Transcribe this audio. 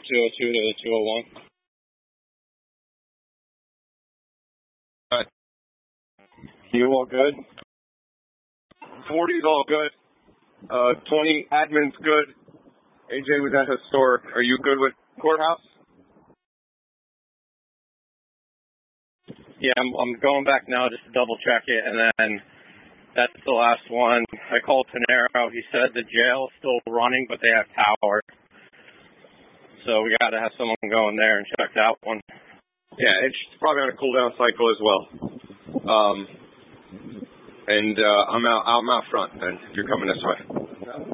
202 to 201. You all good? 40's all good. 20 admin's good. AJ was at historic. Are you good with courthouse? Yeah, I'm going back now just to double check it, and then that's the last one. I called Panero. He said the jail's still running, but they have power. So we got to have someone go in there and check that one. Yeah, it's probably on a cool-down cycle as well. I'm out front then, if you're coming this way.